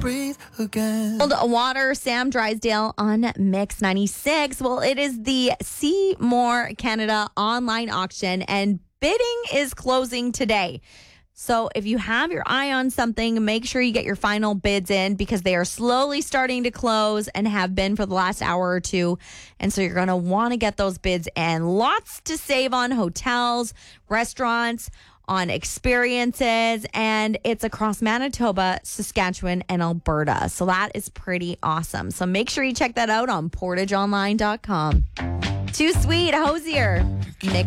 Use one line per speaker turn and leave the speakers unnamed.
breathe again.
Water, Sam Drysdale on Mix 96. Well, it is the Seymour Canada online auction, and bidding is closing today. So if you have your eye on something, make sure you get your final bids in because they are slowly starting to close and have been for the last hour or two. And so you're going to want to get those bids in. Lots to save on hotels, restaurants, on experiences, and it's across Manitoba, Saskatchewan, and Alberta. So that is pretty awesome. So make sure you check that out on portageonline.com. Too Sweet, Hosier. Mix